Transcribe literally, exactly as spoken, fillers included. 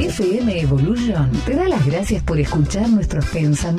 F M Evolution te da las gracias por escuchar nuestros pensamientos